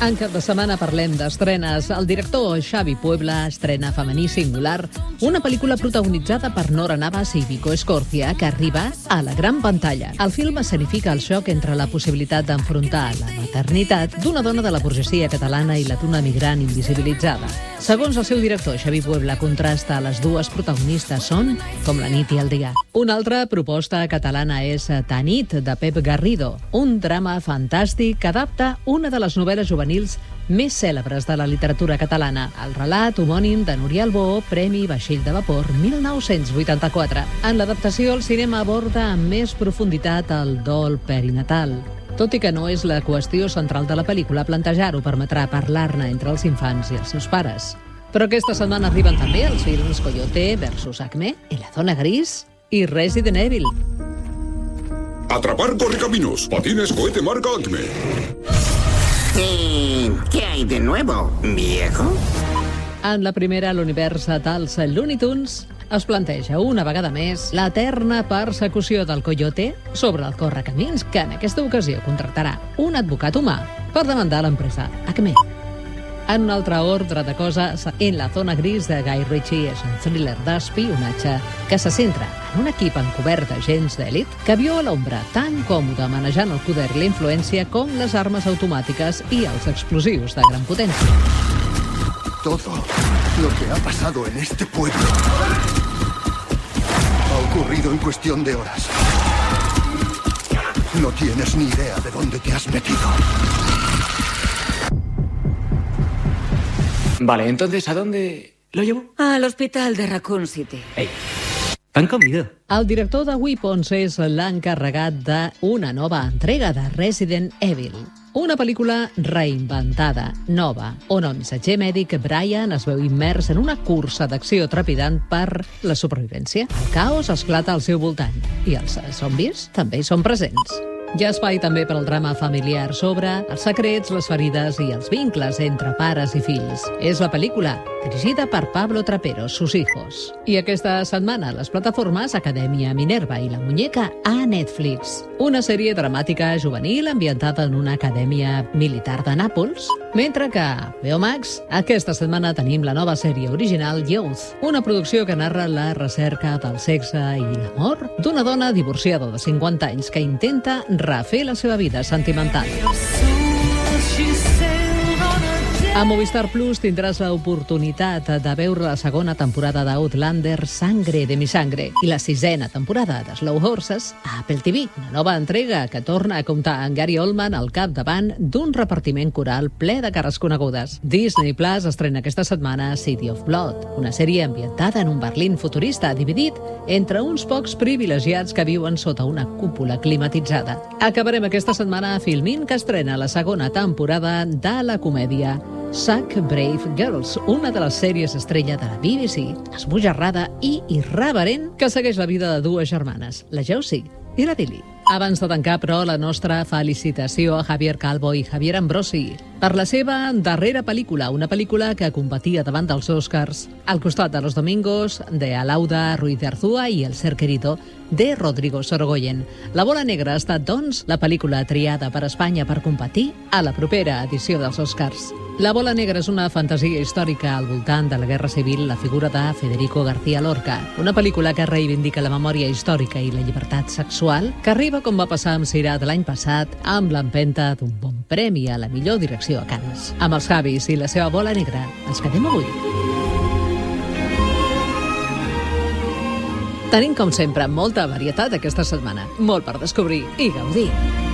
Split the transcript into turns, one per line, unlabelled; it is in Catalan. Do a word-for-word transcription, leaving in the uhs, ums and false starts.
En cap de setmana parlem d'estrenes. El director Xavi Puebla estrena Femení Singular, una pel·lícula protagonitzada per Nora Navas i Vico Escorcia, que arriba a la gran pantalla. El film escenifica el xoc entre la possibilitat d'enfrontar la maternitat d'una dona de la burgesia catalana i la d'una migrant invisibilitzada. Segons el seu director, Xavi Puebla contrasta les dues protagonistes són com la nit i el dia. Una altra proposta catalana és Tanit, de Pep Garrido, un drama fantàstic que adapta una de les novel·les juvenils més cèlebres de la literatura catalana, el relat homònim de Núria Albó, Premi Vaixell de Vapor mil nou-cents vuitanta-quatre. En l'adaptació, el cinema aborda amb més profunditat el dol perinatal. Tot i que no és la qüestió central de la pel·lícula, plantejar-ho permetrà parlar-ne entre els infants i els seus pares. Però aquesta setmana arriben també els films Coyote versus Acme, En la zona gris i Resident Evil.
Atrapar correcaminos. Patines cohete marca Acme.
¿Y qué hay de nuevo, viejo?
En la primera, l'univers dels Looney Tunes es planteja una vegada més l'eterna persecució del Coyote sobre el correcamins, que en aquesta ocasió contractarà un advocat humà per demandar l'empresa Acme. En un altre ordre de coses, En la zona gris de Guy Ritchie és un thriller d'espionatge que se centra en un equip encobert d'agents d'èlit que viu a l'ombra, tan còmode manejant el poder i la influència com les armes automàtiques i els explosius de gran potència.
Todo lo que ha pasado en este pueblo ha ocurrido en cuestión de horas. No tienes ni idea de dónde te has metido.
Vale, entonces, ¿a dónde lo llevo?
Al hospital de Raccoon City.
Ei, t'han convidat.
El director de Weapons és l'encarregat d'una nova entrega de Resident Evil. Una pel·lícula reinventada, nova, on el missatger mèdic Brian es veu immers en una cursa d'acció trepidant per la supervivència. El caos esclata al seu voltant i els zombis també hi són presents. Hi ha espai també per al drama familiar sobre els secrets, les ferides i els vincles entre pares i fills. És la pel·lícula dirigida per Pablo Trapero, Sus hijos. I aquesta setmana a les plataformes Acadèmia Minerva i La muñeca a Netflix. Una sèrie dramàtica juvenil ambientada en una acadèmia militar de Nàpols, mentre que a H B O Max aquesta setmana tenim la nova sèrie original Youth, una producció que narra la recerca del sexe i l'amor d'una dona divorciada de cinquanta anys que intenta refer la seva vida sentimental. A Movistar Plus tindràs l'oportunitat de veure la segona temporada d'Outlander, Sangre de mi sangre, i la sisena temporada de Slow Horses a Apple T V, una nova entrega que torna a comptar amb Gary Oldman al capdavant d'un repartiment coral ple de cares conegudes. Disney Plus estrena aquesta setmana City of Blood, una sèrie ambientada en un Berlín futurista dividit entre uns pocs privilegiats que viuen sota una cúpula climatitzada. Acabarem aquesta setmana a Filmin, que estrena la segona temporada de la comèdia Zack Brave Girls, una de les sèries estrella de la B B C, esbojarrada i irreverent, que segueix la vida de dues germanes, la Josie i la Lily. Abans de tancar, però, la nostra felicitació a Javier Calvo i Javier Ambrosi per la seva darrera pel·lícula, una pel·lícula que competia davant dels Oscars al costat de Los Domingos, de Alauda Ruiz de Arzúa i El ser querido, de Rodrigo Sorogoyen. La bola negra ha estat, doncs, la pel·lícula triada per Espanya per competir a la propera edició dels Oscars. La bola negra és una fantasia històrica al voltant de la Guerra Civil, la figura de Federico García Lorca, una pel·lícula que reivindica la memòria històrica i la llibertat sexual, que arriba, com va passar amb Sirat l'any passat, amb l'empenta d'un bon premi a la millor direcció a Cannes. Amb els Javis i la seva bola negra ens quedem avui. Tenim, com sempre, molta varietat aquesta setmana, molt per descobrir i gaudir.